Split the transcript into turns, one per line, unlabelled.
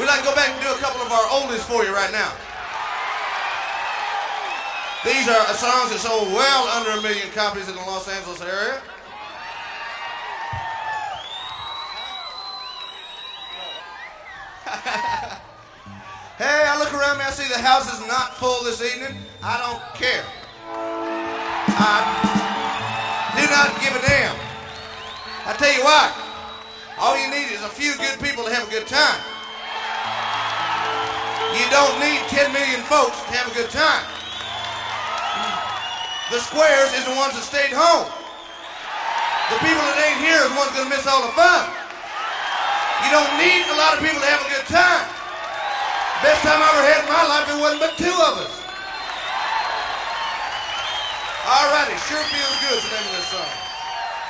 We'd like to go back and do a couple of our oldies for you right now. These are songs that sold well under 1 million copies in the Los Angeles area. Hey, I look around me, I see the house is not full this evening. I don't care. I do not give a damn. I tell you what, all you need is a few good people to have a good time. You don't need 10 million folks to have a good time. The squares is the ones that stayed home. The people that ain't here is the ones going to miss all the fun. You don't need a lot of people to have a good time. Best time I ever had in my life, it wasn't but 2 of us. All righty, Sure Feels Good is the name of this song.